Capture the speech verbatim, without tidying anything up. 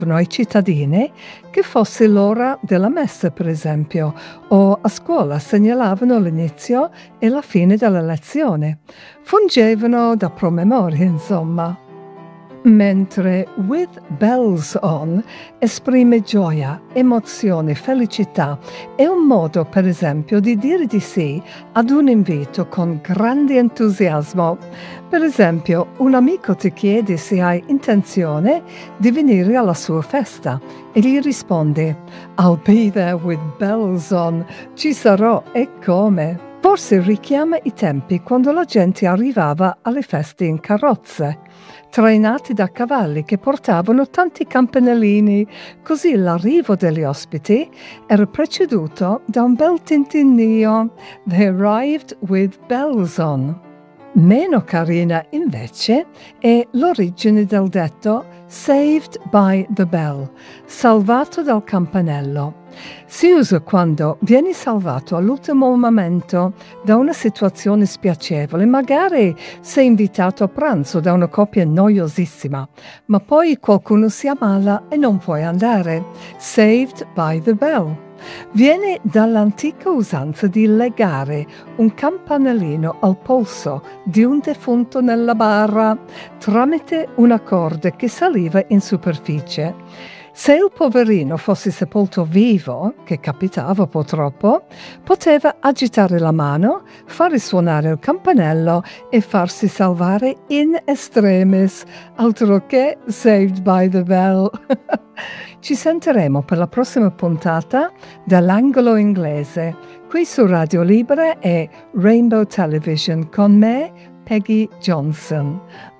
ai cittadini che fosse l'ora della messa, per esempio, o a scuola segnalavano l'inizio e la fine della lezione. Fungevano da promemoria, insomma. Mentre With Bells On esprime gioia, emozione, felicità. È un modo, per esempio, di dire di sì ad un invito con grande entusiasmo. Per esempio, un amico ti chiede se hai intenzione di venire alla sua festa e gli rispondi I'll be there with bells on. Ci sarò e come. Forse richiama i tempi quando la gente arrivava alle feste in carrozze, trainati da cavalli che portavano tanti campanellini, così l'arrivo degli ospiti era preceduto da un bel tintinnio. They arrived with bells on. Meno carina, invece, è l'origine del detto saved by the bell, salvato dal campanello. Si usa quando vieni salvato all'ultimo momento da una situazione spiacevole, magari sei invitato a pranzo da una coppia noiosissima, ma poi qualcuno si ammala e non puoi andare. Saved by the bell. Viene dall'antica usanza di legare un campanellino al polso di un defunto nella bara tramite una corda che saliva in superficie. Se il poverino fosse sepolto vivo, che capitava purtroppo, poteva agitare la mano, fare suonare il campanello e farsi salvare in extremis, altro che saved by the bell. Ci sentiremo per la prossima puntata dell'Angolo Inglese, qui su Radio Libera e Rainbow Television con me, Peggy Johnson.